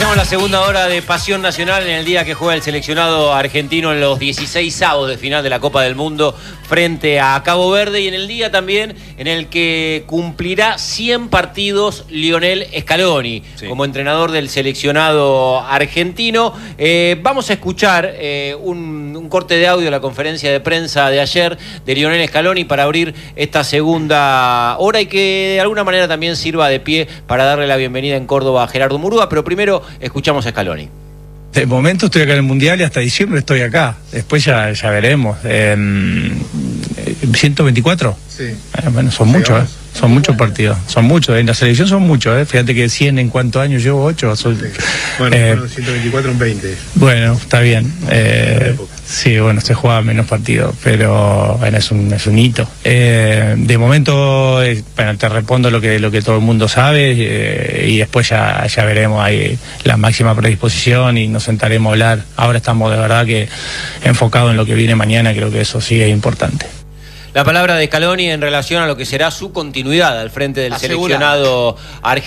Iniciamos la segunda hora de Pasión Nacional en el día que juega el seleccionado argentino en los 16avos de final de la Copa del Mundo frente a Cabo Verde, y en el día también en el que cumplirá 100 partidos Lionel Scaloni como entrenador del seleccionado argentino. Vamos a escuchar un corte de audio de la conferencia de prensa de ayer de Lionel Scaloni para abrir esta segunda hora y que de alguna manera también sirva de pie para darle la bienvenida en Córdoba a Gerardo Murúa, pero primero escuchamos a Scaloni. De momento estoy acá en el Mundial y hasta diciembre estoy acá. Después ya veremos. 124. Sí. Bueno, son muchos, son muchos partidos. Son muchos. En la selección son muchos. Fíjate que 100 en cuántos años llevo, 8. Sí. Bueno, 124 en 20. Bueno, está bien. Sí, bueno, se juega menos partidos, pero bueno, es un hito. De momento, bueno, te respondo lo que todo el mundo sabe, y después ya veremos ahí la máxima predisposición y nos sentaremos a hablar. Ahora estamos de verdad que enfocados en lo que viene mañana. Creo que eso sí es importante. La palabra de Scaloni en relación a lo que será su continuidad al frente del seleccionado argentino.